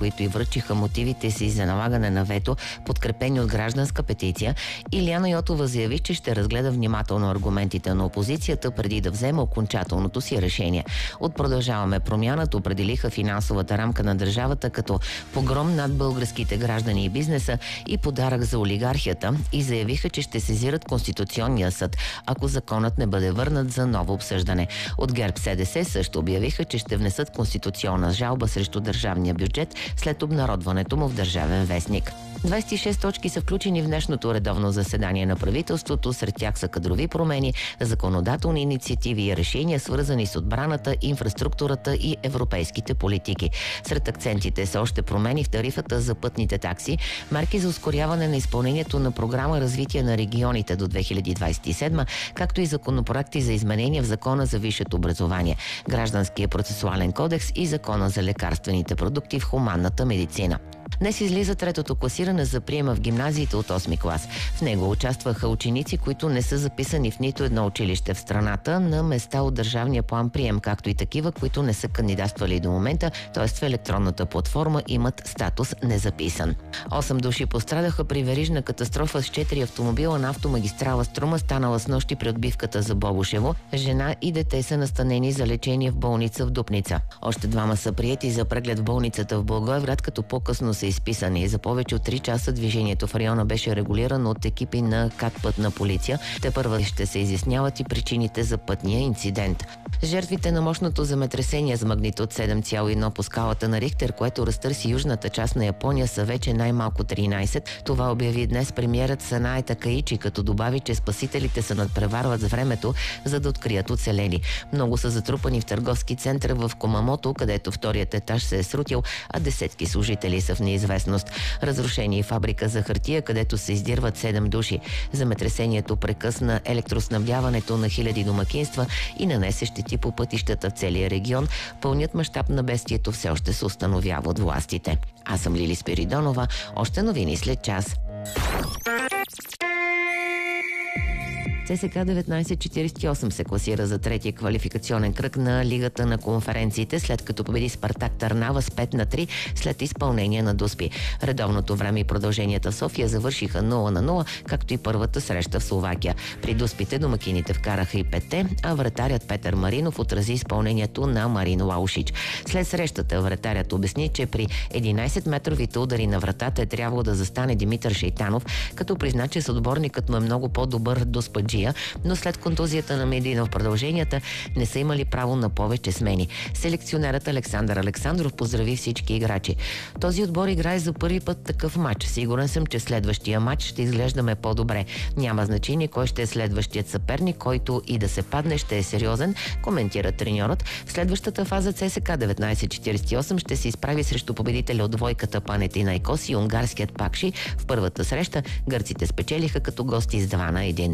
които й връчиха мотивите си за налагане на вето, подкрепени от гражданска петиция, Илияна Йотова заяви, че ще разгледа внимателно аргументите на опозицията преди да вземе окончателното си решение. От Продължаваме промяната определиха финансовата рамка на държавата като погром над българските граждани и бизнеса и подарък за олигархията и заявиха, че ще сезират Конституционния съд, ако законът не бъде върнат за ново обсъждане. От ГЕРБ-СДС също обявиха, че ще внесат конституционна жалба срещу държавния бюджет след обнародването му в Държавен вестник. 26 точки са включени в днешното редовно заседание на правителството. Сред тях са кадрови промени, законодателни инициативи и решения, свързани с отбраната, инфраструктурата и европейските политики. Сред акцентите са още промени в тарифата за пътните такси, мерки за ускоряване на изпълнението на програма развитие на регионите до 2027, както и законопроекти за изменения в Закона за висшето образование, Гражданския процесуален кодекс и Закона за лекарствените продукти в хуманната медицина. Днес излиза третото класиране за приема в гимназиите от 8-ми клас. В него участваха ученици, които не са записани в нито едно училище в страната на места от държавния план прием, както и такива, които не са кандидатствали до момента, т.е. в електронната платформа имат статус незаписан. 8 души пострадаха при верижна катастрофа с 4 автомобила на автомагистрала Струма, станала с нощи при отбивката за Бобошево. Жена и дете са настанени за лечение в болница в Дупница. Още двама са приети за преглед в болницата в Благоевград, като по-късно са изписани. За повече от 3 часа движението в района беше регулирано от екипи на КАТ Пътна полиция. Тепърва ще се изясняват и причините за пътния инцидент. Жертвите на мощното земетресение с магнитуд 7,1 по скалата на Рихтер, което разтърси южната част на Япония, са вече най-малко 13. Това обяви днес премиерът Санае Такаичи, като добави, че спасителите се надпреварват с времето, за да открият оцелели. Много са затрупани в търговски център в Комамото, където вторият етаж се е срутил, а десетки служители са в неизвестност. Разрушение и фабрика за хартия, където се издирват 7 души. Земетресението прекъсна електроснабдяването на хиляди домакинства и нанесе щети по пътищата в целия регион. Пълният мащаб на бедствието все още се установява от властите. Аз съм Лили Спиридонова. Още новини след час. ЦСК 1948 се класира за третия квалификационен кръг на Лигата на конференциите, след като победи Спартак Търнава с 5-3 след изпълнение на Дуспи. Редовното време и продълженията в София завършиха 0-0, както и първата среща в Словакия. При Дуспите домакините вкараха и 5, а вратарят Петър Маринов отрази изпълнението на Марин Лаушич. След срещата вратарят обясни, че при 11-метровите удари на вратата е трябвало да застане Димитър Шейтанов, като призна, че съотборникът му е много по-добър Дуспаджия, но след контузията на Медина в продълженията не са имали право на повече смени. Селекционерът Александър Александров поздрави всички играчи. Този отбор играе за първи път такъв матч. Сигурен съм, че следващия матч ще изглеждаме по-добре. Няма значение кой ще е следващият съперник, който и да се падне ще е сериозен, коментира треньорът. В следващата фаза ЦСК 1948 ще се изправи срещу победителя от двойката Панетинайкос и унгарският Пакши. В първата среща гърците спечелиха като гости с 2-1.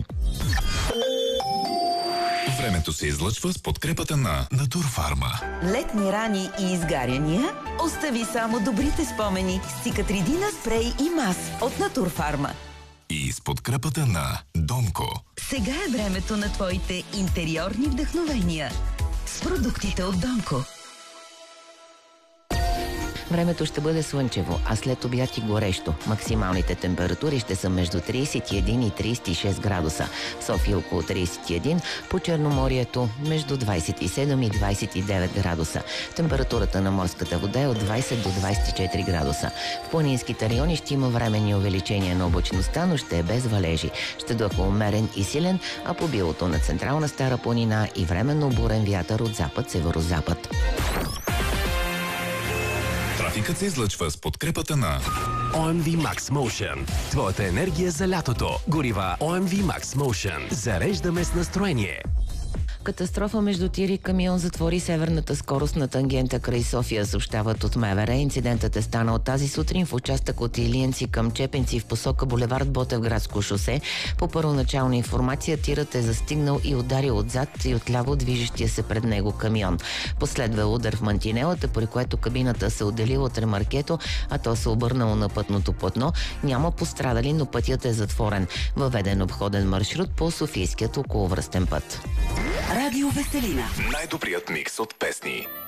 Времето се излъчва с подкрепата на Натурфарма. Летни рани и изгаряния? Остави само добрите спомени с Цикатридина спрей и мас от Натурфарма. И с подкрепата на Донко. Сега е времето на твоите интериорни вдъхновения с продуктите от Донко. Времето ще бъде слънчево, а след обяд и горещо. Максималните температури ще са между 31 и 36 градуса. В София около 31, по Черноморието между 27 и 29 градуса. Температурата на морската вода е от 20 до 24 градуса. В планинските райони ще има временни увеличения на облачността, но ще е без валежи. Ще духа умерен и силен, а по билото на Централна Стара планина и временно бурен вятър от запад-северозапад. Трафикът се излъчва с подкрепата на OMV Max Motion. Твоята енергия за лятото. Горива OMV Max Motion. Зареждаме с настроение. Катастрофа между тир и камион затвори северната скорост на тангента край София, съобщават от МВР. Инцидентът е станал тази сутрин в участък от Илиенци към Чепенци в посока булевард Ботевградско шосе. По първоначална информация тирът е застигнал и ударил отзад и отляво движещия се пред него камион. Последва удар в мантинелата, при което кабината се отделила от ремаркето, а то се обърнало на пътното платно. Няма пострадали, но пътят е затворен. Въведен обходен маршрут по Софийският околовръстен път. Радио Веселина. Най-добрият микс от песни.